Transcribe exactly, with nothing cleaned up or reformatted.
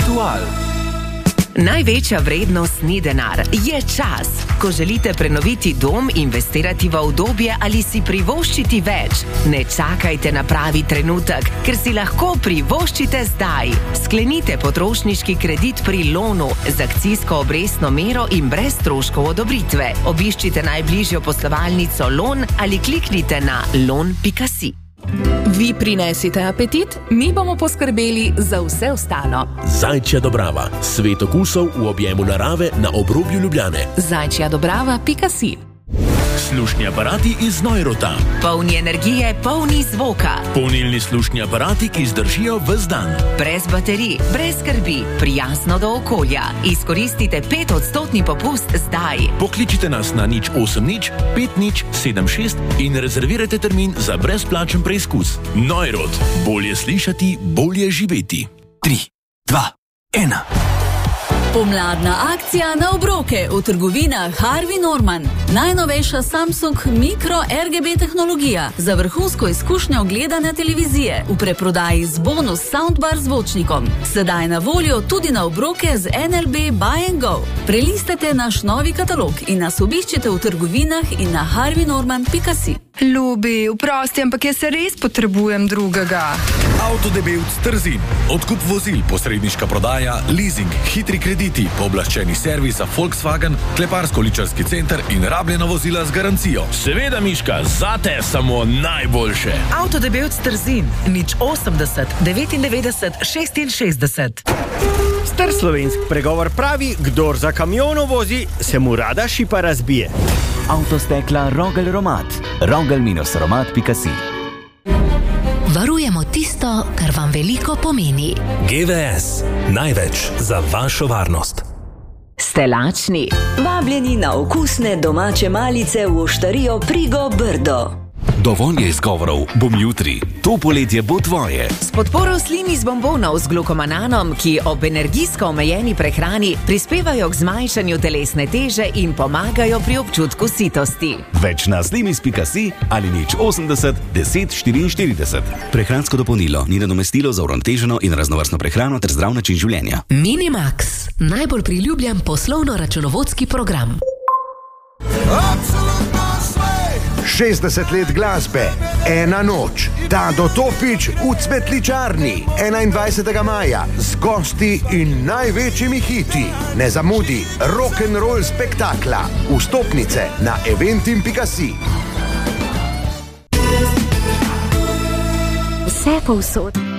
Aktual. Največja vrednost ni denar, je čas. Ko želite prenoviti dom, investirati v udobje ali si privoščiti več, ne čakajte na pravi trenutek, ker si lahko privoščite zdaj. Sklenite potrošniški kredit pri Lonu z akcijsko obrestno mero in brez stroškov odobritve. Obiščite najbližjo poslovalnico Lon ali kliknite na lon pika si. Vi prinesite apetit, mi bomo poskrbeli za vse ostalo. Zajčja Dobrava. Svet okusov v objemu narave na obrobju Ljubljane. zajčja dobrava pika si. Slušni aparati iz Neurota. Polni energije, polni zvoka. Polnilni slušni aparati, ki zdržijo ves dan. Brez baterij, brez skrbi, prijazno do okolja. Izkoristite pet odstotni popust zdaj. Pokličite nas na nič osem nič pet nič sedem šest in rezervirajte termin za brezplačen preizkus. Neurot. Bolje slišati, bolje živeti. tri, dva, ena. Pomladna akcija na obroke v trgovinah Harvey Norman. Najnovejša Samsung Micro R G B tehnologija za vrhunsko izkušnjo gledanja televizije v preprodaji z bonus soundbar zvočnikom. Sedaj na voljo tudi na obroke z N L B Buy and Go. Prelistajte naš novi katalog in nas obiščite v trgovinah in na harvey norman pika si. Ljubi, vprosti, ampak jaz se res potrebujem drugega. Avtodebevc Trzin. Odkup vozil, posredniška prodaja, leasing, hitri krediti, pooblaščeni servis za Volkswagen, kleparsko-ličarski center in rabljena vozila z garancijo. Seveda, Miška, zate samo najboljše. Avtodebevc Trzin. nič osemdeset devetindevetdeset šestinšestdeset. Star slovenski pregovor pravi, kdor za kamionom vozi, se mu rada šipa razbije. Avtostekla Rogel Romat. rogel romat pika si. Varujemo tisto, kar vam veliko pomeni. G V S. Največ za vašo varnost. Ste lačni? Vabljeni na okusne domače malice v oštarijo Prigo Brdo. Dovolj je izgovorov, bom jutri. To poletje bo tvoje. S podporo slim iz bombonov z glukomananom, ki ob energijsko omejeni prehrani prispevajo k zmanjšanju telesne teže in pomagajo pri občutku sitosti. Več na slimis pika si ali nič osemdeset deset štiriinštirideset. Prehransko dopolnilo ni nadomestilo za uravnoteženo in raznovrstno prehrano ter zdrav način življenja. Minimax. Najbolj priljubljen poslovno-računovodski program. šestdeset let glasbe, ena noč, Tado Topič v Cvetličarni, enaindvajsetega maja, z gosti in največjimi hiti. Ne zamudi rock'n'roll spektakla. Vstopnice na eventim pika si. Vse povsod.